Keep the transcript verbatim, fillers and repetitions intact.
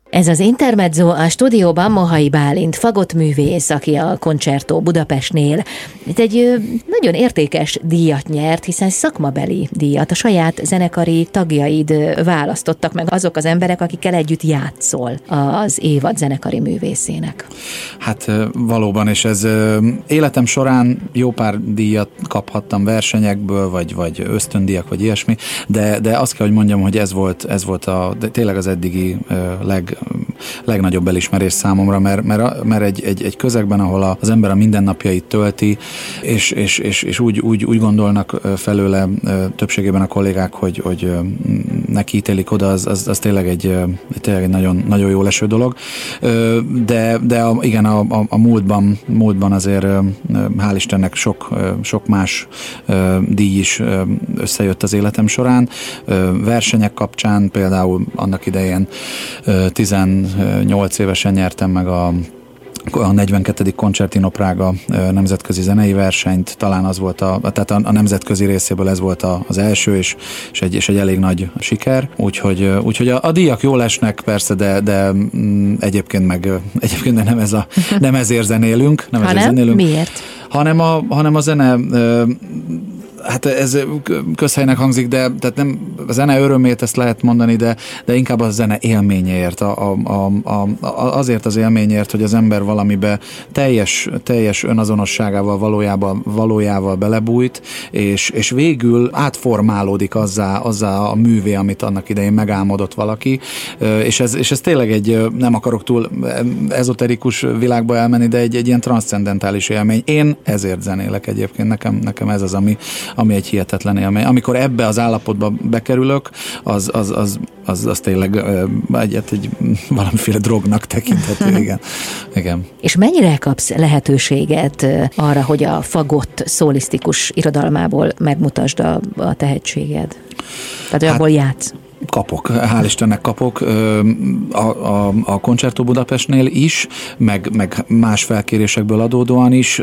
Ez az Intermezzo, a stúdióban Mohai Bálint, fagottművész, aki a Concerto Budapestnél itt egy nagyon értékes díjat nyert, hiszen szakmabeli díjat, a saját zenekari tagjaid választottak meg, azok az emberek, akikkel együtt játszol az évad zenekari művészének. Hát valóban, és ez életem során jó pár díjat kaphattam versenyekből, vagy, vagy ösztöndíjak, vagy ilyesmi, de, de azt kell, hogy mondjam, hogy ez volt, ez volt a, tényleg az eddigi leg legnagyobb elismerés számomra, mert, mert, mert egy, egy, egy közegben, ahol az ember a mindennapjait tölti, és, és, és, és úgy, úgy, úgy gondolnak felőle többségében a kollégák, hogy, hogy neki ítélik oda, az, az, az tényleg egy, tényleg egy nagyon, nagyon jó leső dolog. De, de a, igen, a, a, a múltban, múltban azért hál' Istennek sok, sok más díj is összejött az életem során. Versenyek kapcsán például annak idején tizennyolc évesen nyertem meg a a negyvenkettedik Concertino Praga nemzetközi zenei versenyt, talán az volt a, tehát a, a nemzetközi részéből ez volt a, az első, és, és, egy, és egy elég nagy siker. Úgyhogy, úgyhogy a, a díjak jól esnek persze, de, de mm, egyébként meg egyébként nem, ez a, nem ezért zenélünk. Nem hanem ezért zenélünk, miért? Hanem a, hanem a zene... Hát ez közhelynek hangzik, de tehát nem a zene örömét ezt lehet mondani, de, de inkább a zene élményéért, a, a, a, a, azért az élményért, hogy az ember valamibe teljes, teljes önazonosságával, valójában, valójával belebújt, és, és végül átformálódik azzá, azzá a művé, amit annak idején megálmodott valaki, és ez, és ez tényleg egy, nem akarok túl ezoterikus világba elmenni, de egy, egy ilyen transzcendentális élmény. Én ezért zenélek egyébként, nekem, nekem ez az, ami ami egy hihetetlen élmény. Amikor ebbe az állapotba bekerülök, az, az, az, az, az tényleg egyet egy valamiféle drognak tekinthető, igen. igen. És mennyire kapsz lehetőséget arra, hogy a fagott szólisztikus irodalmából megmutasd a, a tehetséged? Tehát, hogy hát, abból játsz? Kapok, hál' Istennek kapok a, a, a Concerto Budapestnél is, meg, meg más felkérésekből adódóan is.